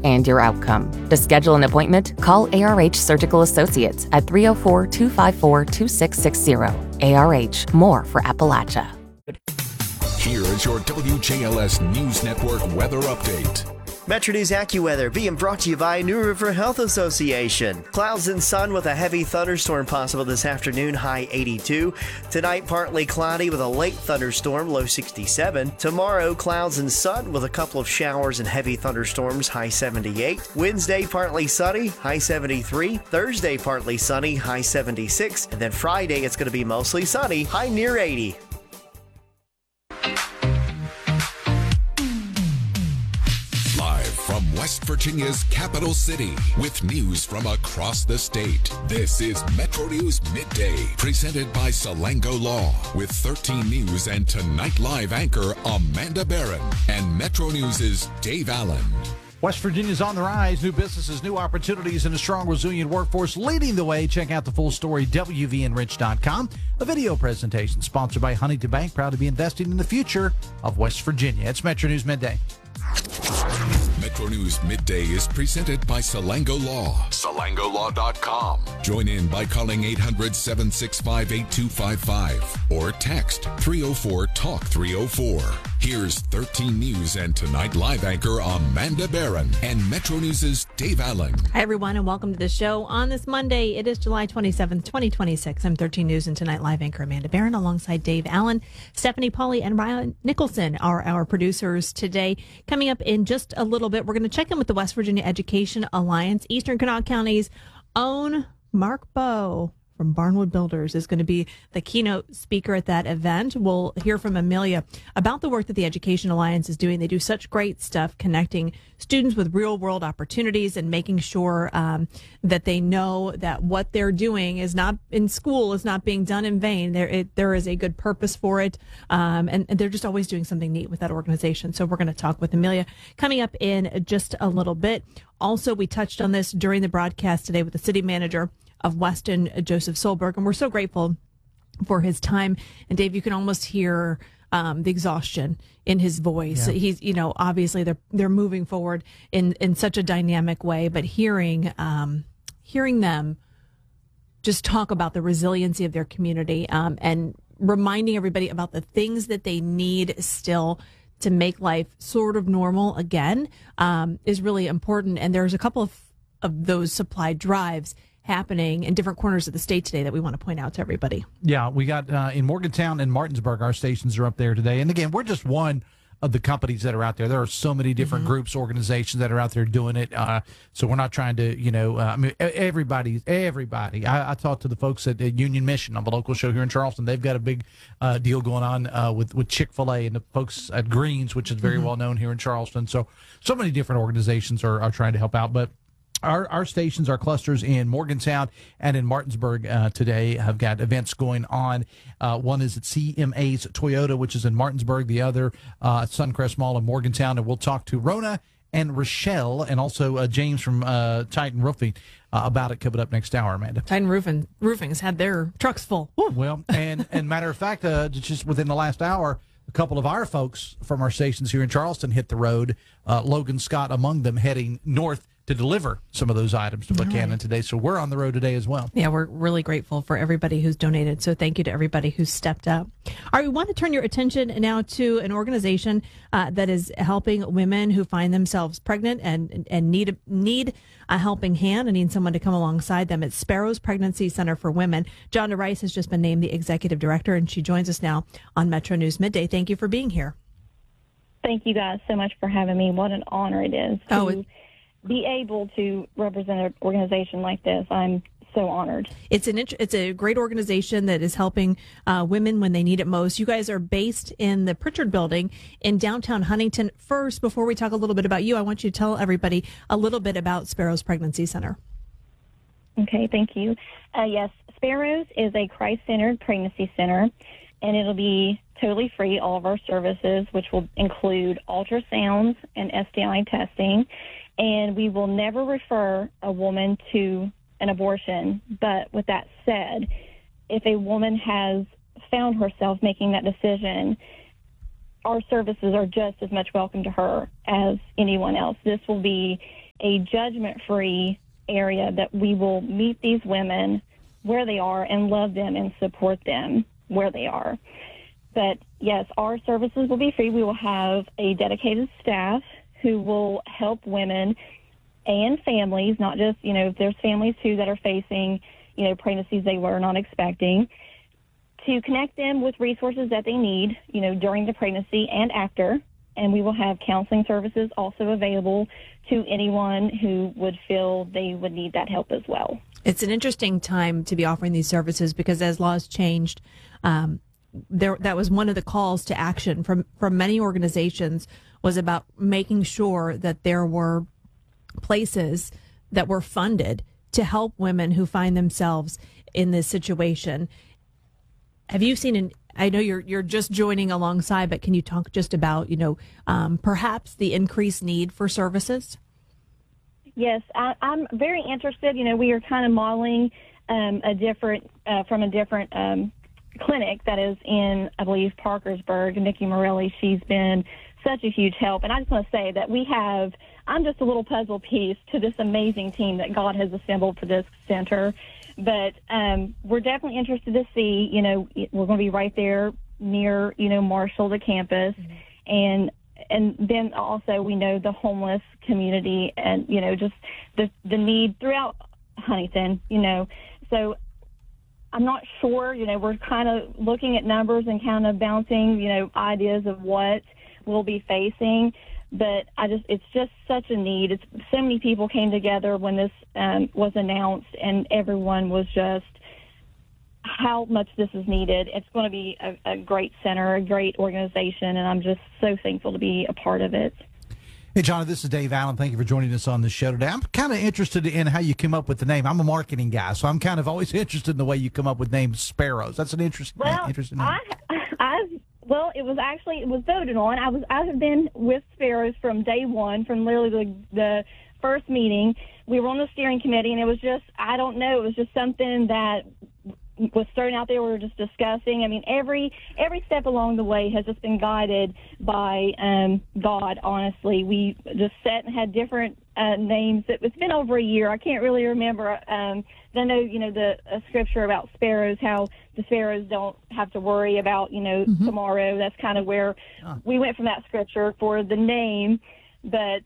and your outcome. To schedule an appointment, call ARH Surgical Associates at 304-254-2660. ARH, more for Appalachia. Here is your WJLS News Network weather update. Metro News AccuWeather being brought to you by New River Health Association. Clouds and sun with a heavy thunderstorm possible this afternoon, high 82. Tonight, partly cloudy with a late thunderstorm, low 67. Tomorrow, clouds and sun with a couple of showers and heavy thunderstorms, high 78. Wednesday, partly sunny, high 73. Thursday, partly sunny, high 76. And then Friday, it's going to be mostly sunny, high near 80. From West Virginia's capital city, with news from across the state, this is Metro News Midday, presented by Salango Law, with 13 News and Tonight Live anchor Amanda Barron and Metro News' Dave Allen. West Virginia's on the rise. New businesses, new opportunities, and a strong, resilient workforce leading the way. Check out the full story, WVNRich.com. A video presentation sponsored by Huntington Bank, proud to be investing in the future of West Virginia. It's Metro News Midday. Metro News Midday is presented by Salango Law. SalangoLaw.com. Join in by calling 800-765-8255 or text 304-TALK-304. Here's 13 News and Tonight Live anchor Amanda Barron and Metro News' Dave Allen. Hi, everyone, and welcome to the show on this Monday. It is July 27th, 2026. I'm 13 News and Tonight Live anchor Amanda Barron alongside Dave Allen. Stephanie Pauly and Ryan Nicholson are our producers today. Coming up in just a little bit, we're going to check in with the West Virginia Education Alliance. Eastern Kanawha County's own Mark Bowe from Barnwood Builders is going to be the keynote speaker at that event. We'll hear from Amelia about the work that the Education Alliance is doing. They do such great stuff connecting students with real world opportunities and making sure that they know that what they're doing is not in school is not being done in vain. There is a good purpose for it. And they're just always doing something neat with that organization. So we're going to talk with Amelia coming up in just a little bit. Also, we touched on this during the broadcast today with the city manager of Weston, Joseph Solberg, and we're so grateful for his time. And Dave, you can almost hear the exhaustion in his voice. Yeah. He's, obviously they're moving forward in such a dynamic way, but hearing them just talk about the resiliency of their community and reminding everybody about the things that they need still to make life sort of normal again is really important. And there's a couple of those supply drives happening in different corners of the state today that we want to point out to everybody. Yeah, we got in Morgantown and Martinsburg, our stations are up there today. And again, we're just one of the companies that are out there. There are so many different groups, organizations that are out there doing it. So we're not trying to, everybody. I talked to the folks at Union Mission on the local show here in Charleston. They've got a big deal going on with Chick-fil-A and the folks at Greens, which is very well known here in Charleston. So many different organizations are trying to help out. But Our stations, our clusters in Morgantown and in Martinsburg today have got events going on. One is at CMA's Toyota, which is in Martinsburg. The other at Suncrest Mall in Morgantown. And we'll talk to Rona and Rochelle and also James from Titan Roofing about it coming up next hour, Amanda. Titan Roofing has had their trucks full. Woo. Well, and matter of fact, just within the last hour, a couple of our folks from our stations here in Charleston hit the road, Logan Scott among them, heading north to deliver some of those items to Buchanan today. So we're on the road today as well. Yeah, we're really grateful for everybody who's donated. So thank you to everybody who's stepped up. All right, we want to turn your attention now to an organization that is helping women who find themselves pregnant and need a helping hand and need someone to come alongside them. It's Sparrows Pregnancy Center for Women. Jonda Rice has just been named the executive director, and she joins us now on Metro News Midday. Thank you for being here. Thank you guys so much for having me. What an honor it is to be able to represent an organization like this. I'm so honored. It's a great organization that is helping women when they need it most. You guys are based in the Pritchard Building in downtown Huntington. First, before we talk a little bit about you, I want you to tell everybody a little bit about Sparrows Pregnancy Center. Okay, thank you. Yes, Sparrows is a Christ-centered pregnancy center, and it'll be totally free, all of our services, which will include ultrasounds and STI testing. And we will never refer a woman to an abortion. But with that said, if a woman has found herself making that decision, our services are just as much welcome to her as anyone else. This will be a judgment-free area that we will meet these women where they are and love them and support them where they are. But yes, our services will be free. We will have a dedicated staff who will help women and families, not just, if there's families too that are facing, pregnancies they were not expecting, to connect them with resources that they need, during the pregnancy and after. And we will have counseling services also available to anyone who would feel they would need that help as well. It's an interesting time to be offering these services because as laws changed, that was one of the calls to action from many organizations was about making sure that there were places that were funded to help women who find themselves in this situation. Have you seen I know you're just joining alongside, but can you talk just about, perhaps the increased need for services? Yes, I'm very interested. We are kind of modeling from a different clinic that is in, I believe, Parkersburg. Nikki Morelli, she's been such a huge help. And I just want to say that I'm just a little puzzle piece to this amazing team that God has assembled for this center. But we're definitely interested to see, we're going to be right there near, Marshall, the campus. Mm-hmm. And then also we know the homeless community and, just the need throughout Huntington, So I'm not sure, we're kind of looking at numbers and kind of bouncing, ideas of what we'll be facing. But it's just such a need. So many people came together when this was announced, and everyone was just how much this is needed. It's going to be a great center, a great organization, and I'm just so thankful to be a part of it. Hey, John, this is Dave Allen. Thank you for joining us on the show today. I'm kind of interested in how you came up with the name. I'm a marketing guy, so I'm kind of always interested in the way you come up with names Sparrows. That's an interesting name. Well, it was voted on. I have been with Sparrows from day one, from literally the first meeting. We were on the steering committee, and it was just, I don't know, it was just something that was thrown out there. We were just discussing. I mean, every step along the way has just been guided by God, honestly. We just sat and had different names. It's been over a year. I can't really remember. I know, the scripture about sparrows, how the sparrows don't have to worry about, tomorrow. That's kind of where we went from that scripture for the name. But,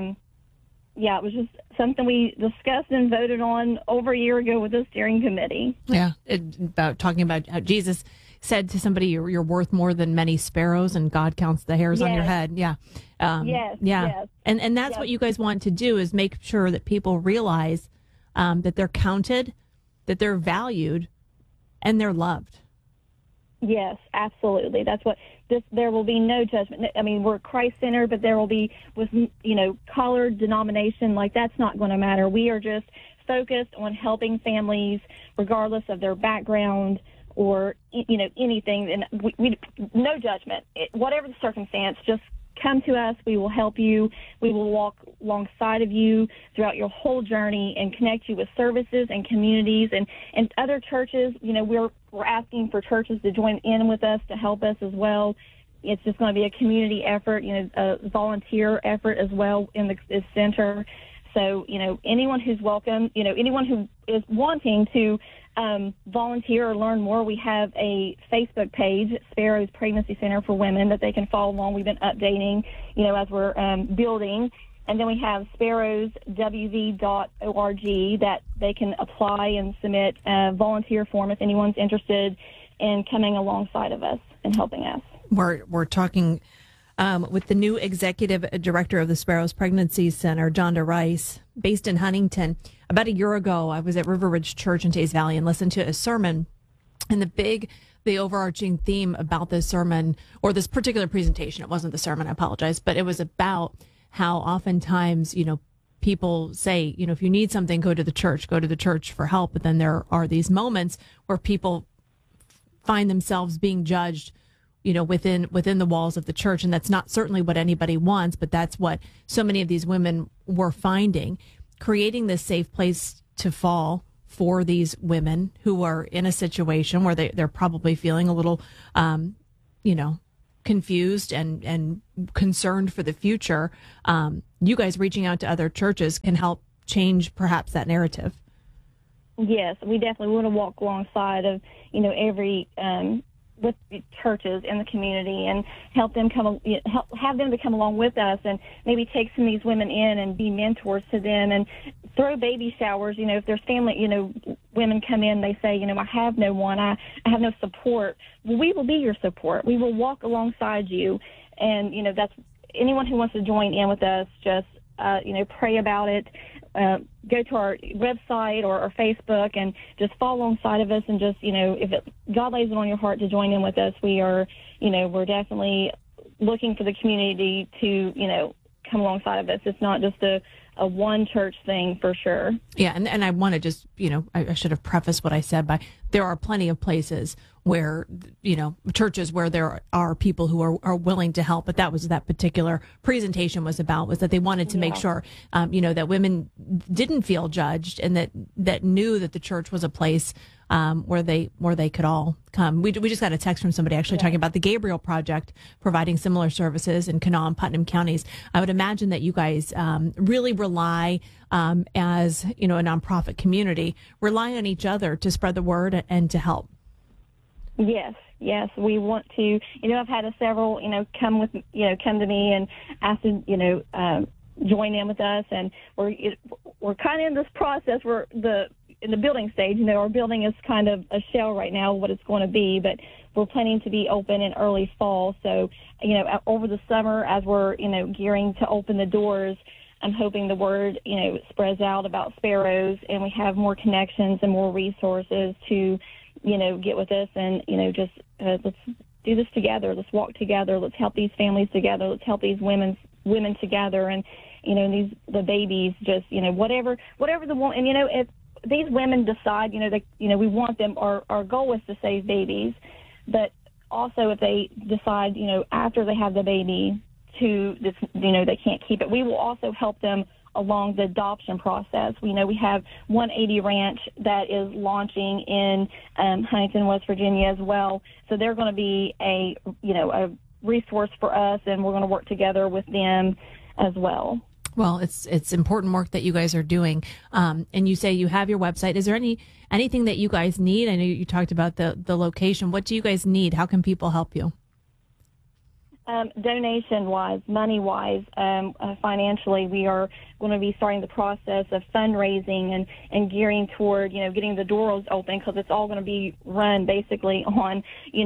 yeah, it was just something we discussed and voted on over a year ago with the steering committee. Yeah, about talking about how Jesus said to somebody, you're worth more than many sparrows, and God counts the hairs on your head. Yeah. Yes. And that's what you guys want to do, is make sure that people realize that they're counted, that they're valued, and they're loved. Yes, absolutely. That's what there will be no judgment. I mean, we're Christ-centered, but there will be, with, color, denomination, that's not going to matter. We are just focused on helping families, regardless of their background or, anything. And we no judgment. Whatever the circumstance, just come to us. We will help you. We will walk alongside of you throughout your whole journey and connect you with services and communities and other churches. We're asking for churches to join in with us to help us as well. It's just going to be a community effort, a volunteer effort as well in the center. So, anyone who's welcome, anyone who is wanting to volunteer or learn more, we have a Facebook page, Sparrows Pregnancy Center for Women, that they can follow along. We've been updating, as we're building. And then we have sparrowswv.org that they can apply and submit a volunteer form if anyone's interested in coming alongside of us and helping us. We're talking with the new executive director of the Sparrows Pregnancy Center, Jonda Rice, based in Huntington. About a year ago, I was at River Ridge Church in Tays Valley and listened to a sermon. And the overarching theme about this sermon, or this particular presentation, it wasn't the sermon, I apologize, but it was about how oftentimes, people say, if you need something, go to the church for help. But then there are these moments where people find themselves being judged, within the walls of the church. And that's not certainly what anybody wants, but that's what so many of these women were finding. Creating this safe place to fall for these women who are in a situation where they're probably feeling a little, confused and concerned for the future, you guys reaching out to other churches can help change perhaps that narrative. Yes, we definitely want to walk alongside of, every with the churches in the community and have them to come along with us and maybe take some of these women in and be mentors to them and throw baby showers. If there's family, women come in, they say, I have no one, I have no support. Well, we will be your support. We will walk alongside you. And, that's anyone who wants to join in with us, just, pray about it. Go to our website or Facebook and just follow alongside of us and just, if God lays it on your heart to join in with us, we're definitely looking for the community to, come alongside of us. It's not just a one church thing for sure. Yeah. And I want to just, I should have prefaced what I said by there are plenty of places where, churches where there are people who are willing to help. But that was that particular presentation was that they wanted to make sure, that women didn't feel judged and that knew that the church was a place where they could all come. We just got a text from somebody actually talking about the Gabriel Project providing similar services in Kanawha and Putnam counties. I would imagine that you guys really rely as a nonprofit community, rely on each other to spread the word and to help. Yes, we want to. I've had several, come to me and ask to, join in with us, and we're kind of in this process. We're in the building stage. Our building is kind of a shell right now, what it's going to be, but we're planning to be open in early fall. So, over the summer, as we're, gearing to open the doors, I'm hoping the word, spreads out about Sparrows, and we have more connections and more resources to, get with us and, just let's do this together. Let's walk together. Let's help these families together. Let's help these women together. And, the babies, just, whatever the one, and, if these women decide, we want them, our goal is to save babies, but also if they decide, after they have the baby they can't keep it, we will also help them along the adoption process. We have 180 Ranch that is launching in Huntington, West Virginia as well. So they're going to be a resource for us, and we're going to work together with them as well. Well, it's important work that you guys are doing. And you say you have your website. Is there anything that you guys need? I know you talked about the location. What do you guys need? How can people help you? Donation-wise, money-wise, financially, we are going to be starting the process of fundraising and gearing toward, getting the doors open, because it's all going to be run basically on,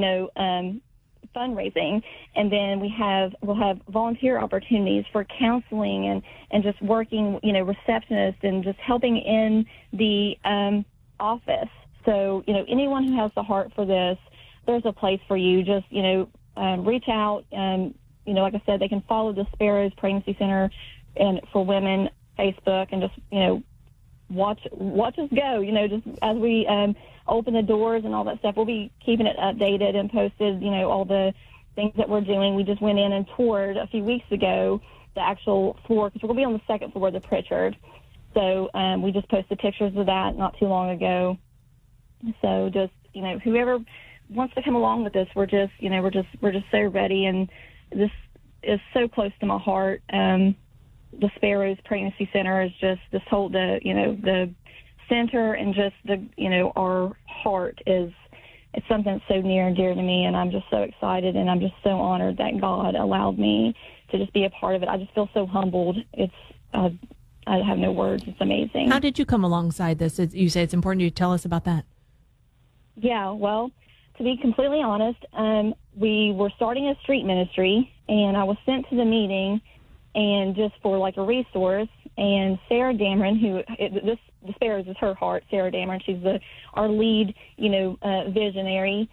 fundraising. And then we'll have volunteer opportunities for counseling and just working, receptionists and just helping in the office. So, anyone who has the heart for this, there's a place for you. Just, reach out. Like I said, they can follow the Sparrows Pregnancy Center and for Women Facebook, and just, watch us go, just as we open the doors and all that stuff. We'll be keeping it updated and posted, all the things that we're doing. We just went in and toured a few weeks ago the actual floor, because we're going to be on the second floor of the Pritchard. So we just posted pictures of that not too long ago. So just, whoever wants to come along with us, we're just so ready, and this is so close to my heart. The Sparrows Pregnancy Center is just this whole, the center, and just our heart it's something that's so near and dear to me, and I'm just so excited, and I'm just so honored that God allowed me to just be a part of it. I just feel so humbled. I have no words. It's amazing. How did you come alongside this? You say it's important to tell us about that. Yeah, well, to be completely honest, we were starting a street ministry, and I was sent to the meeting, and just for like a resource. And Sarah Dameron, the Sparrows is her heart, Sarah Dameron, she's our lead, visionary.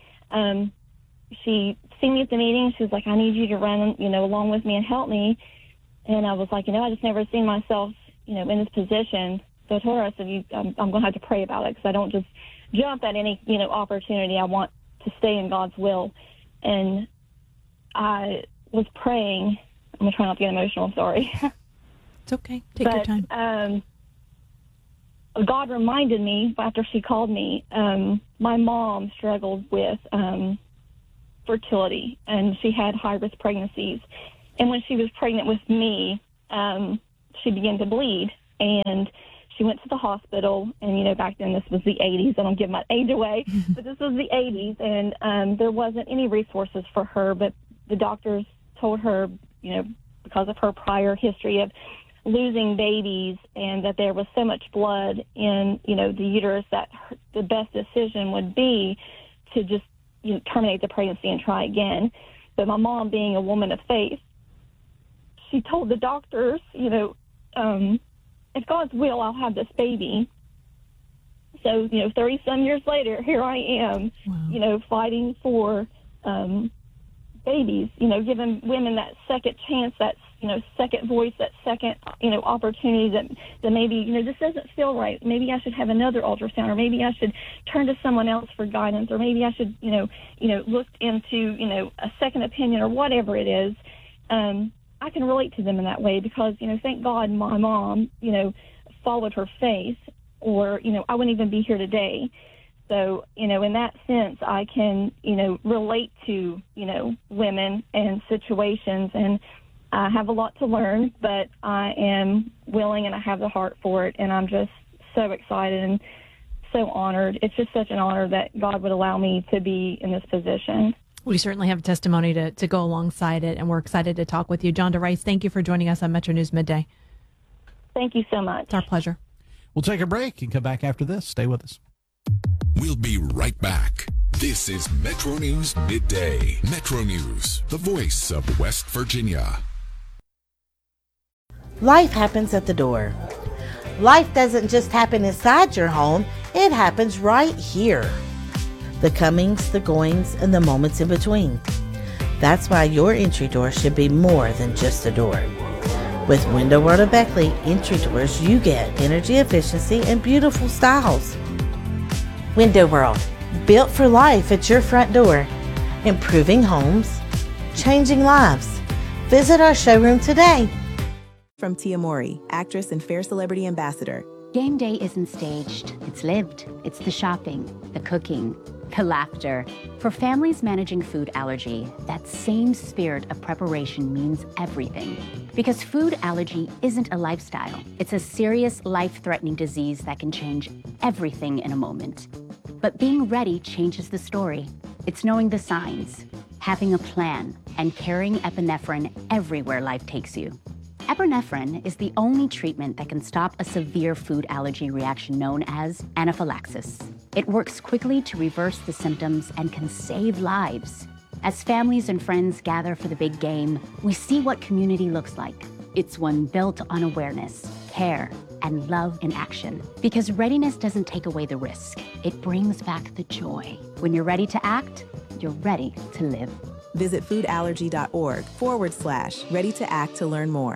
She seen me at the meeting. She was like, I need you to run, along with me and help me. And I was like, I just never seen myself, in this position. So I told her, I said, I'm going to have to pray about it, because I don't just jump at any, opportunity. I want to stay in God's will. And I was praying. I'm going to try not to get emotional. I'm sorry. It's okay. Take your time. God reminded me after she called me, my mom struggled with fertility, and she had high-risk pregnancies. And when she was pregnant with me, she began to bleed, and she went to the hospital. And, back then this was the 80s. I don't give my age away, but this was the 80s, and there wasn't any resources for her. But the doctors told her, because of her prior history of losing babies and that there was so much blood in, the uterus, that the best decision would be to just, terminate the pregnancy and try again. But my mom, being a woman of faith, she told the doctors, if God's will, I'll have this baby. So, 30-some years later, here I am, Wow. Fighting for babies, giving women that second chance, that, second voice, that second, opportunity that maybe, this doesn't feel right. Maybe I should have another ultrasound, or maybe I should turn to someone else for guidance, or maybe I should, look into, a second opinion, or whatever it is. I can relate to them in that way because, thank God my mom, followed her faith, or, I wouldn't even be here today. So, in that sense, I can, relate to, women and situations, and I have a lot to learn, but I am willing and I have the heart for it, and I'm just so excited and so honored. It's just such an honor that God would allow me to be in this position. We certainly have a testimony to go alongside it, and we're excited to talk with you. Jonda Rice, thank you for joining us on Metro News Midday. Thank you so much. It's our pleasure. We'll take a break and come back after this. Stay with us. We'll be right back. This is Metro News Midday. Metro News, the voice of West Virginia. Life happens at the door. Life doesn't just happen inside your home, it happens right here. The comings, the goings, and the moments in between. That's why your entry door should be more than just a door. With Window World of Beckley entry doors, you get energy efficiency and beautiful styles. Window World, built for life at your front door. Improving homes, changing lives. Visit our showroom today. From Tia Mowry, actress and Fair Celebrity Ambassador. Game day isn't staged, it's lived. It's the shopping, the cooking, the laughter. For families managing food allergy, that same spirit of preparation means everything. Because food allergy isn't a lifestyle. It's a serious, life-threatening disease that can change everything in a moment. But being ready changes the story. It's knowing the signs, having a plan, and carrying epinephrine everywhere life takes you. Epinephrine is the only treatment that can stop a severe food allergy reaction known as anaphylaxis. It works quickly to reverse the symptoms and can save lives. As families and friends gather for the big game, we see what community looks like. It's one built on awareness, care, and love in action. Because readiness doesn't take away the risk. It brings back the joy. When you're ready to act, you're ready to live. Visit foodallergy.org/ready to act to learn more.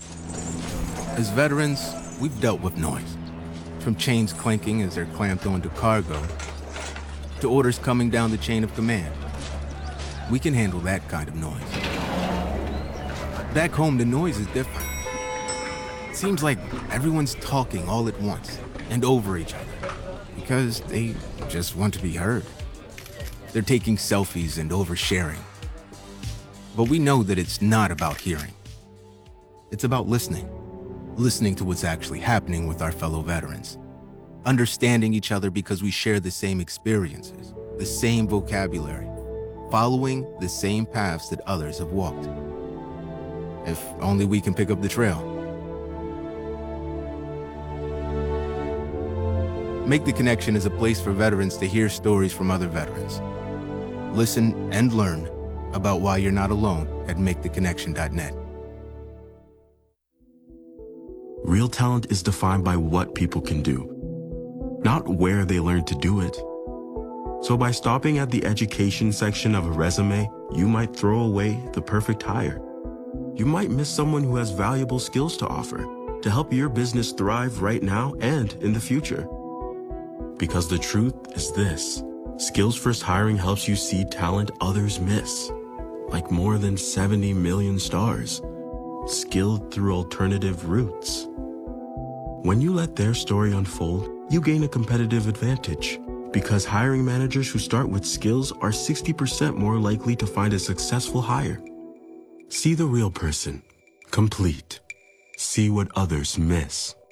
As veterans, we've dealt with noise. From chains clanking as they're clamped onto cargo, to orders coming down the chain of command. We can handle that kind of noise. Back home, the noise is different. It seems like everyone's talking all at once and over each other because they just want to be heard. They're taking selfies and oversharing. But we know that it's not about hearing. It's about listening. Listening to what's actually happening with our fellow veterans. Understanding each other because we share the same experiences, the same vocabulary, following the same paths that others have walked. If only we can pick up the trail. Make the Connection is a place for veterans to hear stories from other veterans. Listen and learn about why you're not alone at maketheconnection.net. Real talent is defined by what people can do, not where they learn to do it. So by stopping at the education section of a resume, you might throw away the perfect hire. You might miss someone who has valuable skills to offer to help your business thrive right now and in the future. Because the truth is this: Skills First Hiring helps you see talent others miss, like more than 70 million stars, skilled through alternative routes. When you let their story unfold, you gain a competitive advantage Because hiring managers who start with skills are 60% more likely to find a successful hire. See the real person. Complete. See what others miss.